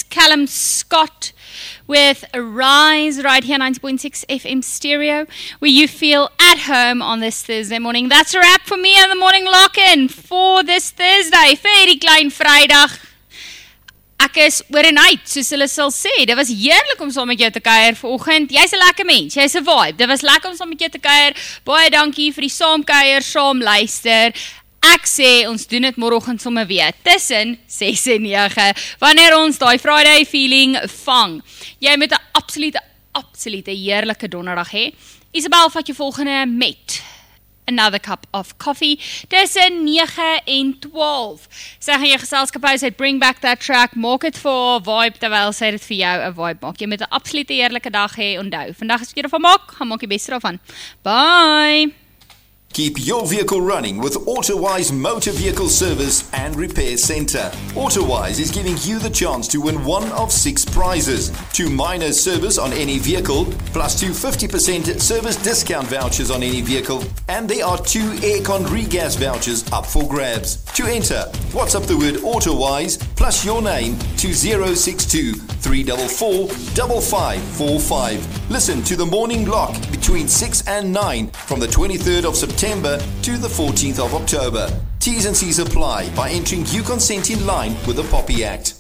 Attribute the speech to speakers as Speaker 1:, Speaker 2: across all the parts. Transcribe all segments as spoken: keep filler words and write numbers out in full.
Speaker 1: is Callum Scott with Rise right here, ninety point six F M stereo, where you feel at home on this Thursday morning. That's a wrap for me on the morning lock-in for this Thursday, vir die klein Vrydag. Ek is oor en uit, soos hulle sal sê. Dit was heerlik om saam met jou te kuier vanoggend. Jy's 'n lekker mens, jy's 'n vibe. Dit was lekker om saam met jou te kuier. Baie dankie vir die saamkuier, saam luister. Ek sê, ons doen dit môreoggend sommer weer, tussen ses en nege, wanneer ons daai Friday feeling vang. Jy moet 'n absolute, absolute heerlike donderdag hê. Isabel vat jou volgende met Another Cup of Coffee, tussen nege en twaalf. Sy gaan jou geselskap hou, sy bring back that track, maak het vir 'n vibe, terwyl sy dit vir jou 'n vibe maak. Jy moet 'n absolute heerlike dag hê, onthou. Vandag is jy ervan maak, gaan maak die beste daarvan. Bye!
Speaker 2: Keep your vehicle running with AutoWise Motor Vehicle Service and Repair Center. AutoWise is giving you the chance to win one of six prizes. Two minor service on any vehicle, plus two fifty percent service discount vouchers on any vehicle, and there are two aircon regas vouchers up for grabs. To enter, WhatsApp the word AutoWise plus your name to zero six two, three four four, five five four five. Listen to the morning lock between six and nine from the twenty-third of September to the fourteenth of October. T's and C's apply by entering You Consent in line with the Poppy Act.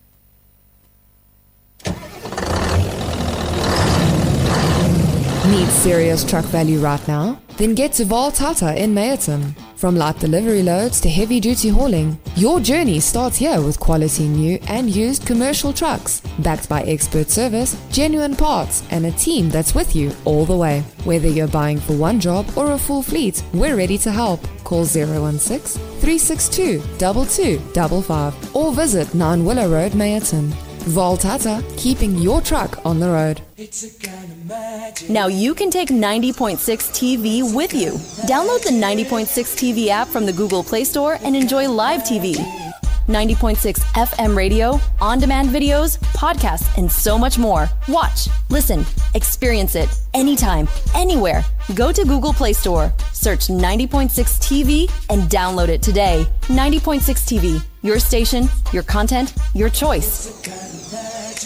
Speaker 3: Need serious truck value right now? Then get to Voltata in Meyerton. From light delivery loads to heavy-duty hauling, your journey starts here with quality new and used commercial trucks, backed by expert service, genuine parts, and a team that's with you all the way. Whether you're buying for one job or a full fleet, we're ready to help. Call zero one six, three six two, two two five five or visit nine Willow Road, Meyerton. Voltata, keeping your truck on the road.
Speaker 4: Now you can take ninety point six T V with you. Download the ninety point six T V app from the Google Play Store and enjoy live T V. ninety point six F M radio, on-demand videos, podcasts, and so much more. Watch, listen, experience it anytime, anywhere. Go to Google Play Store, search ninety point six T V, and download it today. ninety point six T V, your station, your content, your choice.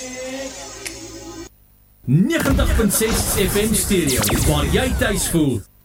Speaker 5: ninety punt six F M stereo, waar jy thuis voel.